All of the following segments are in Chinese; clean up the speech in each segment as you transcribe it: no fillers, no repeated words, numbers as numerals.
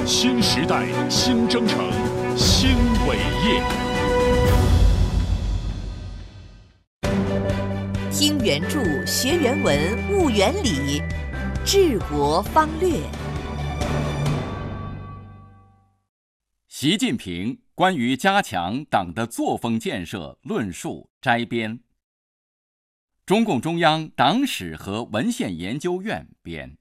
新时代新征程新伟业。 听原著，学原文，悟原理，治国方略。 习近平关于加强党的作风建设论述摘编，中共中央党史和文献研究院编。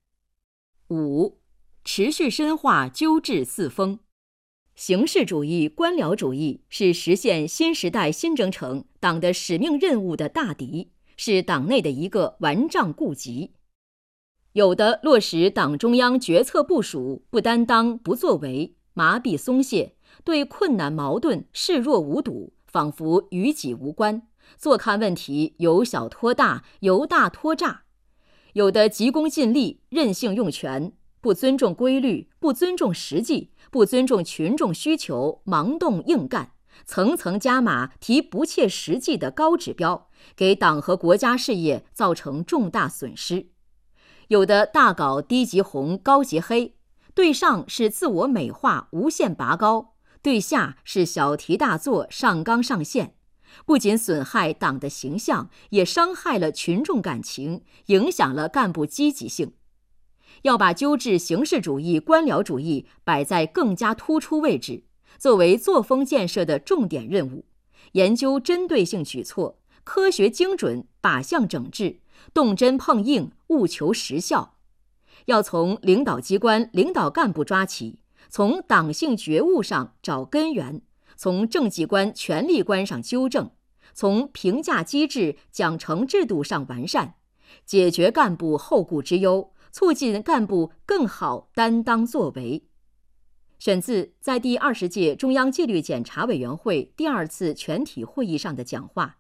5. 持续深化纠治四风。形式主义、官僚主义是实现新时代新征程党的使命任务的大敌，是党内的一个顽瘴痼疾。有的落实党中央决策部署，不担当、不作为，麻痹松懈，对困难矛盾视若无睹，仿佛与己无关，坐看问题由小拖大，由大拖炸。有的急功近利，任性用权，不尊重规律，不尊重实际，不尊重群众需求，盲动硬干，层层加码，提不切实际的高指标，给党和国家事业造成重大损失。有的大搞低级红高级黑，对上是自我美化无限拔高，对下是小题大做上纲上线，不仅损害党的形象，也伤害了群众感情，影响了干部积极性。要把纠治形式主义、官僚主义摆在更加突出位置，作为作风建设的重点任务，研究针对性举措，科学精准，靶向整治，动真碰硬，务求实效。要从领导机关、领导干部抓起，从党性觉悟上找根源，从政绩观、权力观上纠正，从评价机制、奖惩制度上完善，解决干部后顾之忧，促进干部更好担当作为。选自在第20届中央纪律检查委员会第2次全体会议上的讲话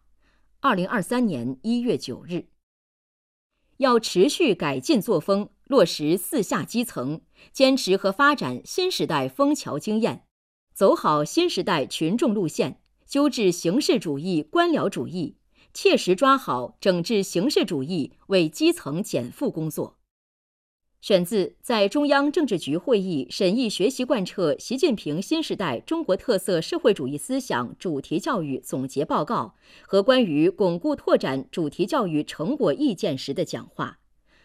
，2023年1月9日。要持续改进作风，落实四下基层，坚持和发展新时代枫桥经验，走好新时代群众路线，纠治形式主义、官僚主义，切实抓好整治形式主义为基层减负工作。选自在中央政治局会议审议学习贯彻习近平新时代中国特色社会主义思想主题教育总结报告和关于巩固拓展主题教育成果意见时的讲话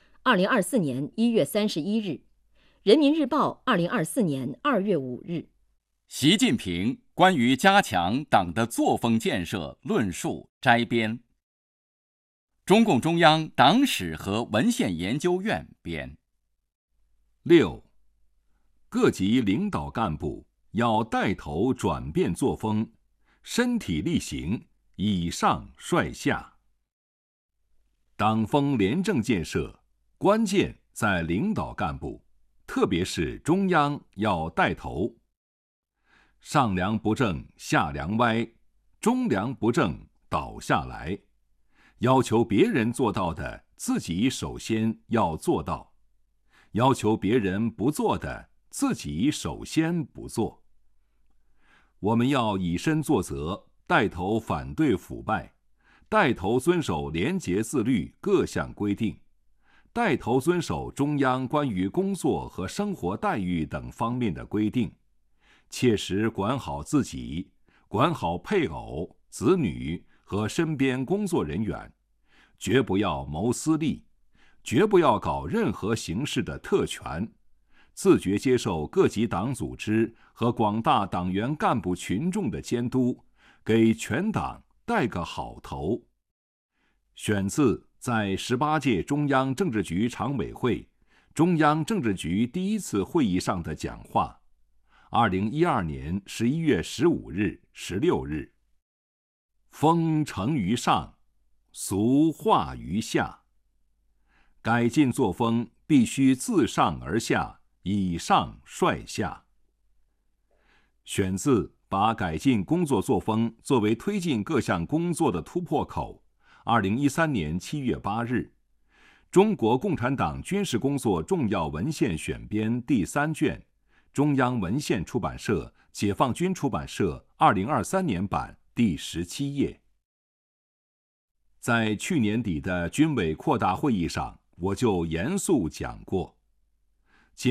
，2024年1月31日，人民日报2024年2月5日。 习近平关于加强党的作风建设论述摘编，中共中央党史和文献研究院编。 6. 各级领导干部要带头转变作风，身体力行，以上率下。党风廉政建设关键在领导干部，特别是中央要带头。上梁不正下梁歪，中梁不正倒下来。要求别人做到的，自己首先要做到。要求别人不做的，自己首先不做。我们要以身作则，带头反对腐败，带头遵守廉洁自律各项规定，带头遵守中央关于工作和生活待遇等方面的规定，切实管好自己，管好配偶、子女和身边工作人员，绝不要谋私利，绝不要搞任何形式的特权，自觉接受各级党组织和广大党员干部群众的监督，给全党带个好头。选自在18届中央政治局常委会、中央政治局第1次会议上的讲话，2012年11月15日、16日。风成于上，俗化于下。改进作风必须自上而下，以上率下。选自把改进工作作风作为推进各项工作的突破口，2013年7月8日，中国共产党军事工作重要文献选编第3卷，中央文献出版社、解放军出版社2023年版第17页。在去年底的军委扩大会议上，我就严肃讲过，今后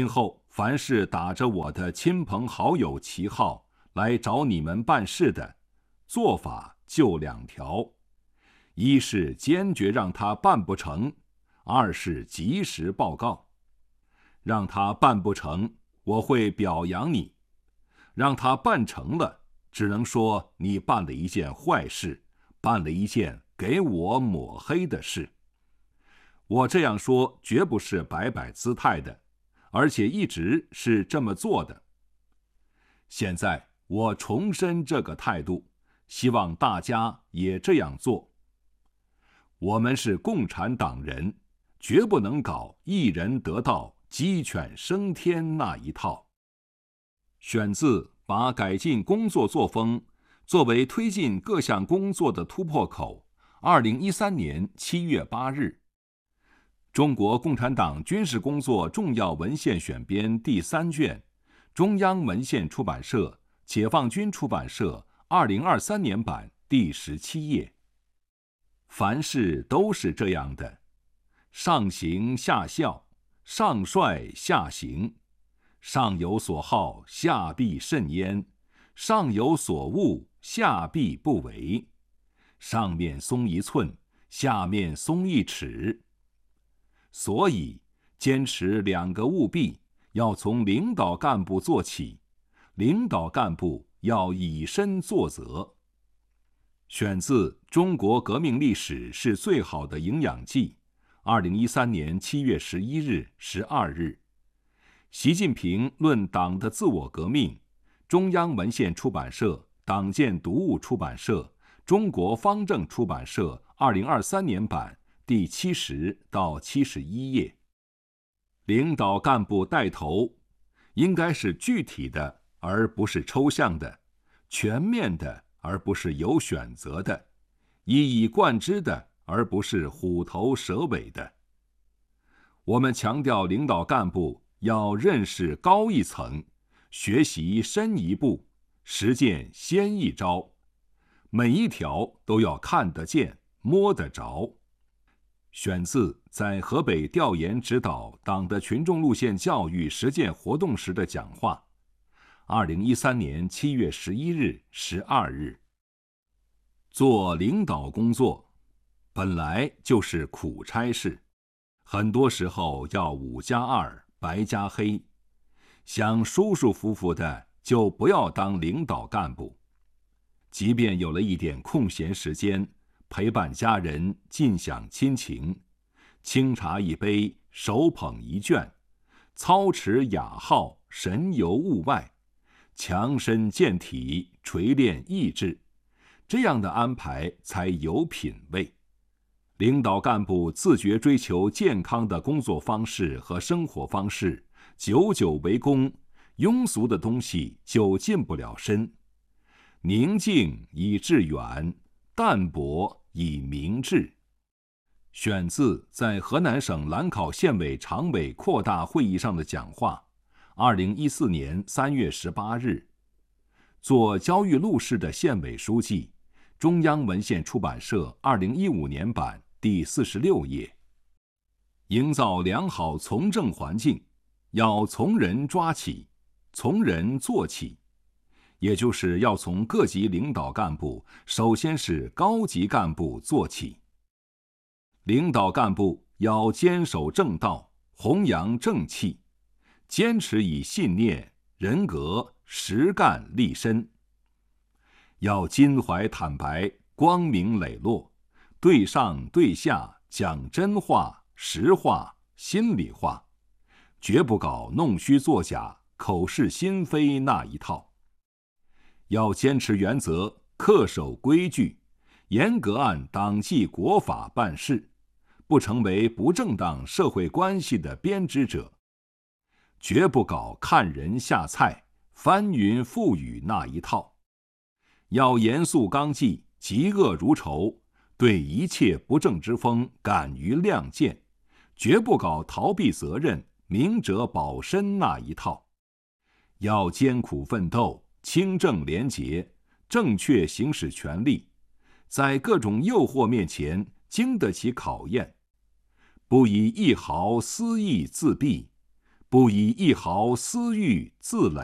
凡是打着我的亲朋好友旗号来找你们办事的，做法就2条：一是坚决让他办不成，二是及时报告。让他办不成，我会表扬你；让他办成了，只能说你办了一件坏事，办了一件给我抹黑的事。我这样说绝不是摆摆姿态的，而且一直是这么做的。现在我重申这个态度，希望大家也这样做。我们是共产党人，绝不能搞一人得道鸡犬升天那一套。选自把改进工作作风作为推进各项工作的突破口，2013年7月8日，中国共产党军事工作重要文献选编第3卷，中央文献出版社、解放军出版社2023年版第17页。凡事都是这样的，上行下效，上率下行，上有所好，下必甚焉；上有所恶，下必不为。上面松1寸，下面松1尺。所以，坚持2个务必，要从领导干部做起，领导干部要以身作则。选自《中国革命历史是最好的营养剂》，2013年7月11日、12日。习近平论党的自我革命，中央文献出版社、党建读物出版社、中国方正出版社2023年版第70到71页。领导干部带头，应该是具体的，而不是抽象的；全面的，而不是有选择的；一以贯之的，而不是虎头蛇尾的。我们强调领导干部要认识高一层，学习深一步，实践先一招，每一条都要看得见、摸得着。选自在河北调研指导党的群众路线教育实践活动时的讲话，2013年7月11日、12日。做领导工作，本来就是苦差事，很多时候要5+2，白加黑。想舒舒服服的，就不要当领导干部。即便有了一点空闲时间，陪伴家人，尽享亲情，清茶一杯，手捧一卷，操持雅号，神游物外，强身健体，锤炼意志，这样的安排才有品位。领导干部自觉追求健康的工作方式和生活方式，久久为功，庸俗的东西就进不了身。宁静以致远，淡泊以明志。选自在河南省兰考县委常委扩大会议上的讲话，2014年3月18日。做焦裕禄市的县委书记，中央文献出版社2015年版第46页。营造良好从政环境，要从人抓起，从人做起，也就是要从各级领导干部，首先是高级干部做起。领导干部要坚守正道，弘扬正气，坚持以信念、人格、实干立身。要襟怀坦白，光明磊落，对上对下讲真话、实话、心里话，绝不搞弄虚作假、口是心非那一套。要坚持原则，恪守规矩，严格按党纪国法办事，不成为不正当社会关系的编织者，绝不搞看人下菜、翻云覆雨那一套。要严肃纲纪，嫉恶如仇，对一切不正之风敢于亮剑，绝不搞逃避责任、明哲保身那一套。要艰苦奋斗，清正廉洁，正确行使权力，在各种诱惑面前经得起考验，不以一毫私意自毙， 不以一毫私欲自累。